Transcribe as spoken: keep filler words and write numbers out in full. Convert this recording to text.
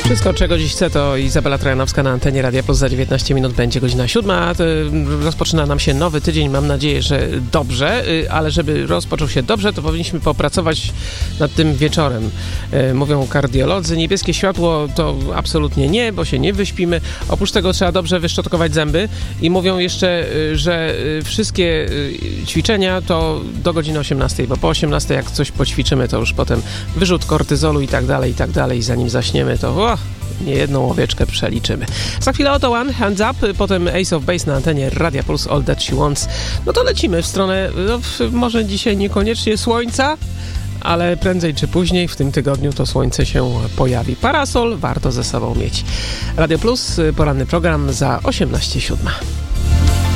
Wszystko, czego dziś chcę, to Izabela Trojanowska na antenie Radia Plus. Za dziewiętnaście minut będzie godzina siódma. Rozpoczyna nam się nowy tydzień. Mam nadzieję, że dobrze, ale żeby rozpoczął się dobrze, to powinniśmy popracować nad tym wieczorem. Mówią kardiolodzy, niebieskie światło to absolutnie nie, bo się nie wyśpimy. Oprócz tego trzeba dobrze wyszczotkować zęby i mówią jeszcze, że wszystkie ćwiczenia to do godziny osiemnastej, bo po osiemnastej jak coś poćwiczymy, to już potem wyrzut kortyzolu i tak dalej, i tak dalej. Zanim zaśniemy, to o, nie jedną owieczkę przeliczymy. Za chwilę oto One, Hands Up, potem Ace of Base na antenie Radia Plus, All That She Wants. No to lecimy w stronę, no, może dzisiaj niekoniecznie słońca, ale prędzej czy później w tym tygodniu to słońce się pojawi. Parasol warto ze sobą mieć. Radio Plus, poranny program za osiemnaście siódma.